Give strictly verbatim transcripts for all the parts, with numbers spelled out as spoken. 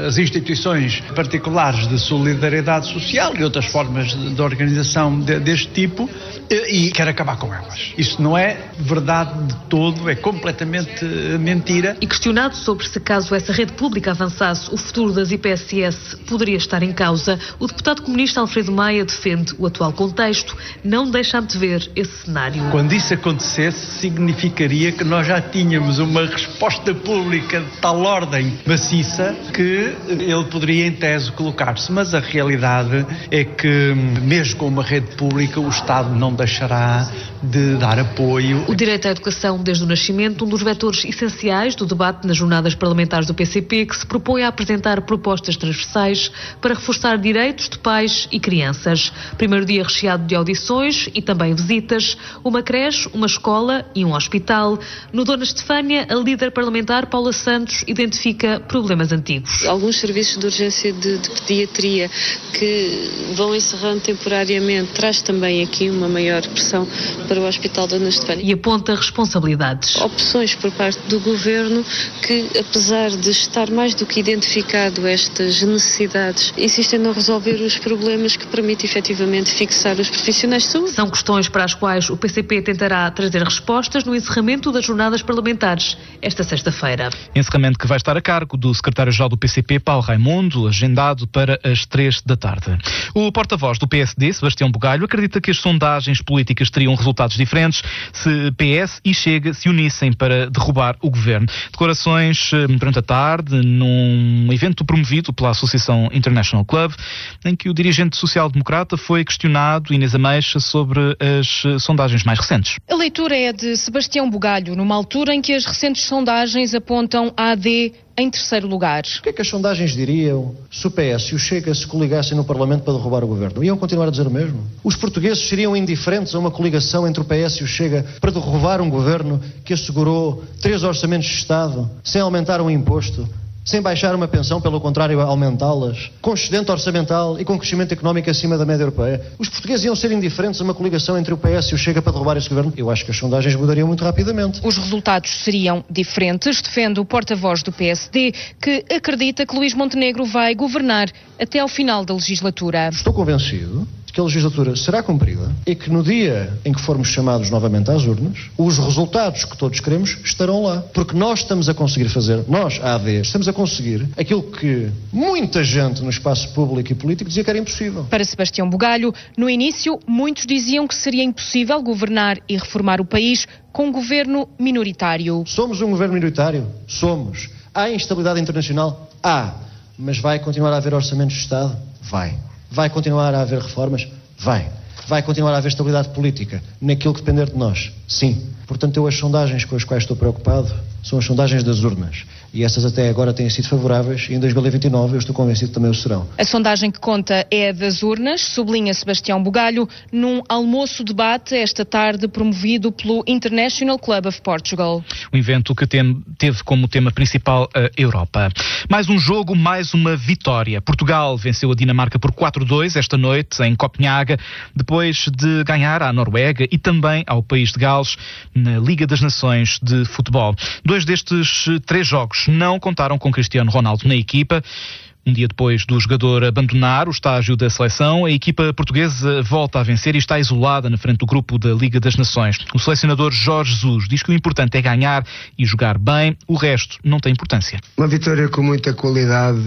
as instituições particulares de solidariedade social e outras formas de, de organização de, deste tipo e, e quer acabar com elas. Isso não é verdade de todo, é completamente mentira. E questionado sobre se caso essa rede pública avançasse, o futuro das I P S S poderia estar em causa, o deputado comunista Alfredo Maia defende o atual contexto, não deixa antever esse cenário. Quando isso acontecesse, significaria que nós já tínhamos uma resposta pública de tal ordem maciça que ele poderia em tese colocar-se, mas a realidade é que mesmo com uma rede pública o Estado não deixará de dar apoio. O direito à educação desde o nascimento, um dos vetores essenciais do debate nas jornadas parlamentares do P C P, que se propõe a apresentar propostas transversais para reforçar direitos de pais e crianças. Primeiro dia recheado de audições e também visitas, uma creche, uma escola e um hospital. No Dona Estefânia, a líder parlamentar Paula Santos identifica problemas antigos. Alguns serviços de urgência de, de pediatria que vão encerrando temporariamente traz também aqui uma maior pressão para o Hospital Dona Estefânia. E aponta responsabilidades. Opções por parte do Governo que, apesar de estar mais do que identificado estas necessidades, insistem em não resolver os problemas que permitem efetivamente fixar os profissionais de saúde. São questões para as quais o P C P tentará trazer respostas no encerramento das jornadas parlamentares esta sexta-feira. Encerramento que vai estar a cargo do secretário-geral do P C P, Paulo Raimundo, agendado para as três da tarde. O porta-voz do P S D, Sebastião Bugalho, acredita que as sondagens políticas teriam resultados diferentes se P S e Chega se unissem para derrubar o governo. Declarações durante a tarde num evento promovido pela Associação International Club, em que o dirigente social-democrata foi questionado, Inês Ameixa, sobre as sondagens mais recentes. A leitura é de Sebastião Bugalho, numa altura em que as recentes sondagens apontam a AD em terceiro lugar. O que é que as sondagens diriam se o P S e o Chega se coligassem no Parlamento para derrubar o governo? Iam continuar a dizer o mesmo? Os portugueses seriam indiferentes a uma coligação entre o P S e o Chega para derrubar um governo que assegurou três orçamentos de Estado, sem aumentar um imposto, sem baixar uma pensão, pelo contrário, aumentá-las, com excedente orçamental e com crescimento económico acima da média europeia? Os portugueses iam ser indiferentes a uma coligação entre o P S e o Chega para derrubar esse governo? Eu acho que as sondagens mudariam muito rapidamente. Os resultados seriam diferentes, defende o porta-voz do P S D, que acredita que Luís Montenegro vai governar até ao final da legislatura. Estou convencido que a legislatura será cumprida e que no dia em que formos chamados novamente às urnas, os resultados que todos queremos estarão lá. Porque nós estamos a conseguir fazer, nós, a AD, estamos a conseguir aquilo que muita gente no espaço público e político dizia que era impossível. Para Sebastião Bugalho, no início, muitos diziam que seria impossível governar e reformar o país com um governo minoritário. Somos um governo minoritário? Somos. Há instabilidade internacional? Há. Mas vai continuar a haver orçamentos de Estado? Vai. Vai continuar a haver reformas? Vai. Vai continuar a haver estabilidade política naquilo que depender de nós? Sim. Portanto, eu as sondagens com as quais estou preocupado são as sondagens das urnas. E essas até agora têm sido favoráveis e em dois mil e vinte e nove eu estou convencido que também o serão. A sondagem que conta é a das urnas, sublinha Sebastião Bugalho, num almoço-debate esta tarde promovido pelo International Club of Portugal. Um evento que tem, teve como tema principal a Europa. Mais um jogo, mais uma vitória. Portugal venceu a Dinamarca por quatro a dois esta noite em Copenhaga, depois de ganhar à Noruega e também ao país de Gales na Liga das Nações de Futebol. Dois destes três jogos não contaram com Cristiano Ronaldo na equipa. Um dia depois do jogador abandonar o estágio da seleção, a equipa portuguesa volta a vencer e está isolada na frente do grupo da Liga das Nações. O selecionador Jorge Jesus diz que o importante é ganhar e jogar bem, o resto não tem importância. Uma vitória com muita qualidade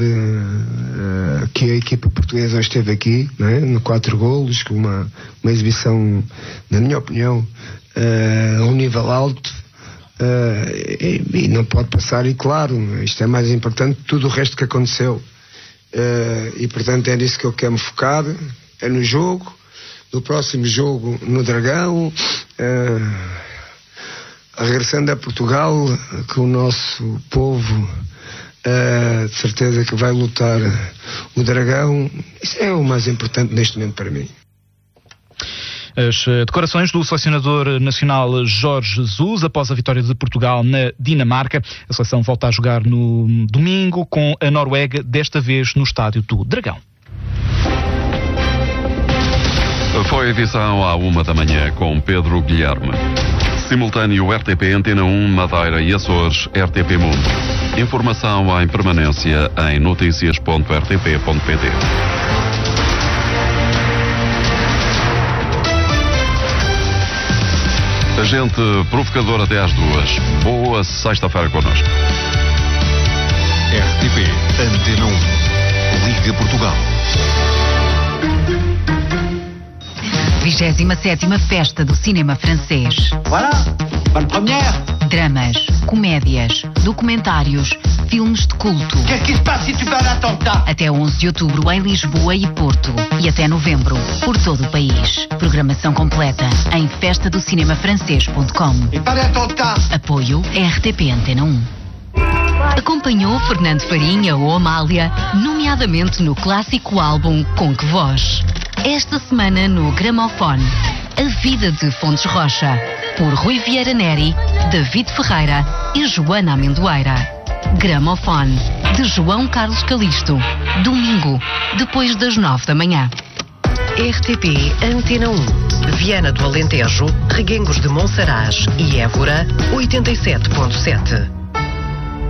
uh, que a equipa portuguesa hoje esteve aqui, não é? No quatro golos, com uma, uma exibição, na minha opinião, uh, a um nível alto. Uh, e, e não pode passar, e claro, isto é mais importante que tudo o resto que aconteceu. Uh, e portanto é nisso que eu quero me focar, é no jogo, no próximo jogo no Dragão, uh, regressando a Portugal, com o nosso povo, uh, de certeza que vai lutar o Dragão. Isso é o mais importante neste momento para mim. As declarações do selecionador nacional Jorge Jesus após a vitória de Portugal na Dinamarca. A seleção volta a jogar no domingo com a Noruega, desta vez no estádio do Dragão. Foi a edição à uma da manhã com Pedro Guilherme. Simultâneo R T P Antena um, Madeira e Açores, R T P Mundo. Informação em permanência em notícias ponto r t p ponto p t. Agente provocador até às duas. Boa sexta-feira connosco. R T P Antena um. Liga Portugal. vigésima sétima Festa do Cinema Francês. Voilà, bonne première. Dramas, comédias, documentários, filmes de culto. Qu'est-ce qui se passe si tu fais un attentat? Até onze de outubro em Lisboa e Porto. E até novembro, por todo o país. Programação completa em festa do cinema francês ponto com. E para attentat. Apoio R T P Antena um. Acompanhou Fernando Farinha ou Amália, nomeadamente no clássico álbum Com Que Voz. Esta semana no Gramofone, A Vida de Fontes Rocha, por Rui Vieira Neri, David Ferreira e Joana Amendoeira. Gramofone, de João Carlos Calisto, domingo, depois das nove da manhã. R T P Antena um, Viana do Alentejo, Reguengos de Monsaraz e Évora, oitenta e sete ponto sete.